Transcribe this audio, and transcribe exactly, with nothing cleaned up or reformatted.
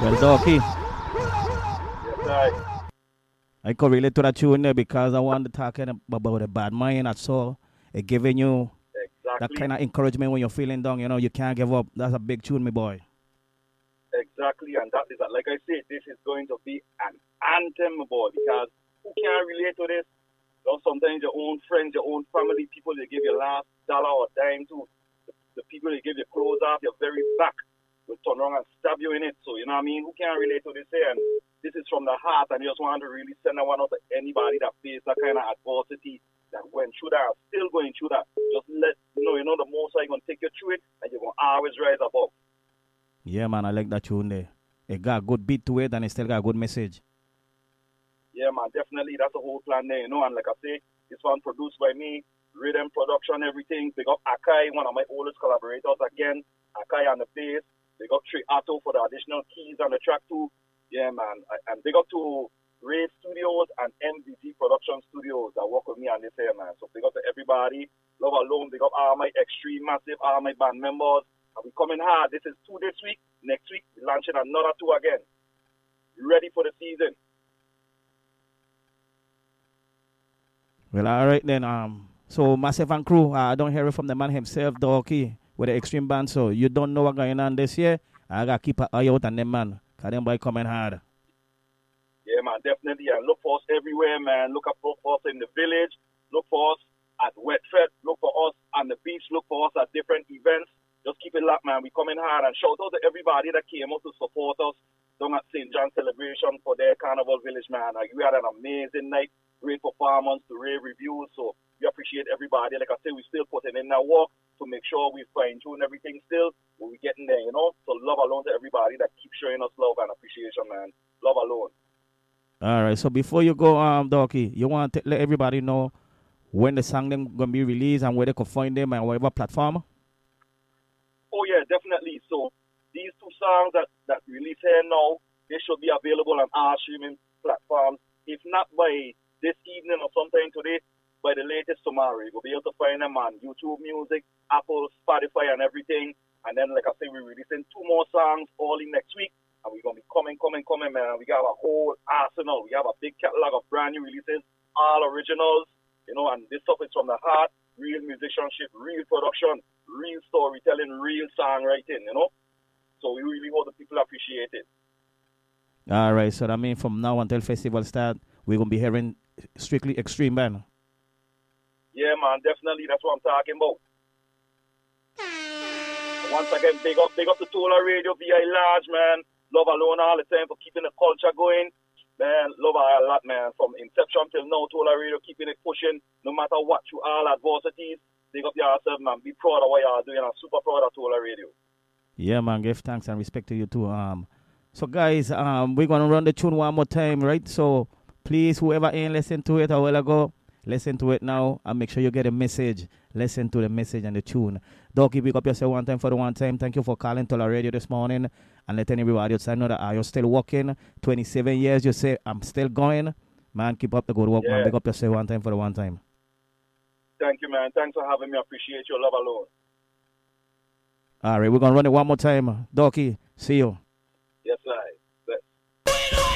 Well, Doki, Yes, I. I could relate to that tune there because I want to talk about a bad mind. That's all. It giving you that Exactly. kind of encouragement when you're feeling down. You know, you can't give up. That's a big tune, my boy. Exactly. And that is, like I said, this is going to be an anthem, boy, because who can relate to this? You know, sometimes your own friends, your own family, people they give you last dollar or dime to, the, the people they give you clothes off your very back will turn around and stab you in it. So, you know what I mean? Who can relate to this here? And this is from the heart, and you just want to really send that one out to anybody that faced that kind of adversity, that went through that, still going through that. Just let you know, you know, the most are going to take you through it, and you're going to always rise above. Yeah, man, I like that tune there. It got a good beat to it and it still got a good message. Yeah, man, definitely. That's the whole plan there, you know. And like I say, this one produced by me, rhythm production, everything. Big up Akai, one of my oldest collaborators again. Akai on the bass. Big up Trey Otto for the additional keys on the track too. Yeah, man. And big up to Ray Studios and M V T Production Studios that work with me on this here, man. So big up to everybody. Love Alone. Big up all my Extreme Massive, all my band members. And we coming hard. This is two this week. Next week, we're launching another two again. Ready for the season. Well, all right then. Um, so Massive and Crew, uh, I don't hear it from the man himself, Doki, with the Extreme Band. So you don't know what's going on this year. I gotta keep an eye out on them, man. Cause them boy coming hard. Yeah, man, definitely. And look for us everywhere, man. Look up for us in the village. Look for us at Wetfed. Look for us on the beach. Look for us at different events. Just keep it locked, man. We coming hard. And shout out to everybody that came out to support us down at Saint John Celebration for their Carnival Village, man. Like, we had an amazing night. Great performance, to rave reviews. So we appreciate everybody. Like I said, we still putting in that work to make sure we fine-tune everything still when we getting there, you know. So love alone to everybody that keeps showing us love and appreciation, man. Love alone. All right. So before you go, um, Doki, you want to let everybody know when the song them gonna be released and where they can find them and whatever platform? Oh yeah, definitely. So these two songs that that release here now, they should be available on our streaming platforms. If not by this evening or sometime today, by the latest tomorrow, you'll be able to find them on YouTube Music, Apple, Spotify, and everything. And then, like I say, we're releasing two more songs early next week, and we're gonna be coming, coming, coming, man. We got a whole arsenal. We have a big catalog of brand new releases, all originals, you know. And this stuff is from the heart, real musicianship, real production, real storytelling, real songwriting, you know. So we really hope the people appreciate it. All right. So that means from now until festival start, we're gonna be hearing strictly Extreme Band. Yeah, man, definitely. That's what I'm talking about. Once again, big up, big up to Tola Radio, V I Large, man. Love alone all the time for keeping the culture going. Man, love her a lot, man. From inception till now, Tola Radio keeping it pushing, no matter what, through all adversities. Big up yourself, man. Be proud of what y'all doing. I'm super proud of Tola Radio. Yeah, man. Give thanks and respect to you too. Um, so guys, um, we're gonna run the tune one more time, right? So please, whoever ain't listen to it a while ago, listen to it now and make sure you get a message. Listen to the message and the tune. Doki, pick up yourself one time for the one time. Thank you for calling to the radio this morning and letting everybody outside know that uh, you're still working. twenty-seven years, you say, I'm still going. Man, keep up the good work, Yeah. man. Pick up yourself one time for the one time. Thank you, man. Thanks for having me. Appreciate your love alone. All right, we're going to run it one more time. Doki, see you. Yes, sir.